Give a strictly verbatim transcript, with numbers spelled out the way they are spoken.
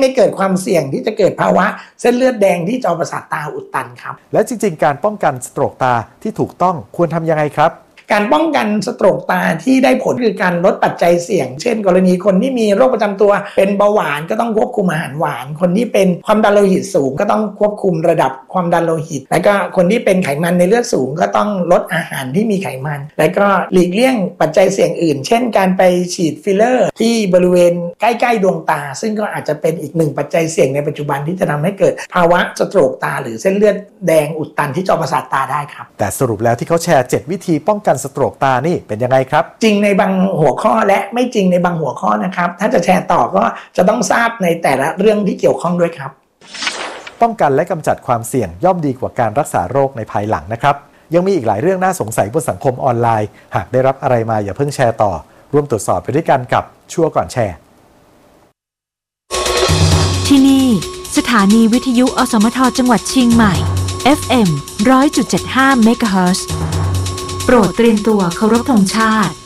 ให้เกิดความเสี่ยงที่จะเกิดภาวะเส้นเลือดแดงที่จอประสาทตาอุดตันครับและจริงๆการป้องกันสโตรกตาที่ถูกต้องควรทำยังไงครับการป้องกันสโตรกตาที่ได้ผลคือการลดปัจจัยเสี่ยงเช่นกรณีคนที่มีโรคประจำตัวเป็นเบาหวานก็ต้องควบคุมอาหารหวานคนที่เป็นความดันโลหิตสูงก็ต้องควบคุมระดับความดันโลหิตและก็คนที่เป็นไขมันในเลือดสูงก็ต้องลดอาหารที่มีไขมันและก็หลีกเลี่ยงปัจจัยเสี่ยงอื่นเช่นการไปฉีดฟิลเลอร์ที่บริเวณใกล้ๆดวงตาซึ่งก็อาจจะเป็นอีกหนึ่งปัจจัยเสี่ยงในปัจจุบันที่จะทำให้เกิดภาวะสโตรกตาหรือเส้นเลือดแดงอุดตันที่จอประสาทตาได้ครับแต่สรุปแล้วที่เขาแชร์เจ็ดวิธีป้องกันสโตรกตานี่เป็นยังไงครับจริงในบางหัวข้อและไม่จริงในบางหัวข้อนะครับถ้าจะแชร์ต่อก็จะต้องทราบในแต่ละเรื่องที่เกี่ยวข้องด้วยครับป้องกันและกำจัดความเสี่ยงย่อมดีกว่าการรักษาโรคในภายหลังนะครับยังมีอีกหลายเรื่องน่าสงสัยบนสังคมออนไลน์หากได้รับอะไรมาอย่าเพิ่งแชร์ต่อร่วมตรวจสอบไปด้วยกันกับชัวร์ก่อนแชร์ที่นี่สถานีวิทยุอสมทจังหวัดเชียงใหม่ เอฟ เอ็ม หนึ่งร้อยจุดเจ็ดห้า เมกะเฮิรตซ์โปรดเตรียมตัวเคารพธงชาติ